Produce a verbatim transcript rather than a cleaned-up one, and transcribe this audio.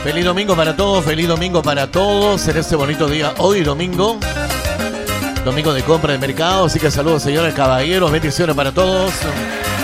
Feliz domingo para todos, feliz domingo para todos en este bonito día, hoy domingo. Domingo de compra de mercado, así que saludos señores caballeros, bendiciones para todos.